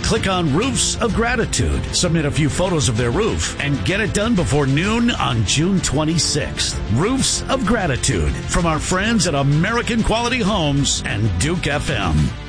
Click on Roofs of Gratitude, submit a few photos of their roof, and get it done before noon on June 26th. Roofs of Gratitude from our friends at American Quality Homes and Duke FM.